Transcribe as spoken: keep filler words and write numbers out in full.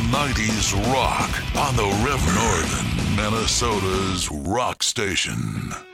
nineties rock on the River, Northern Minnesota's rock station.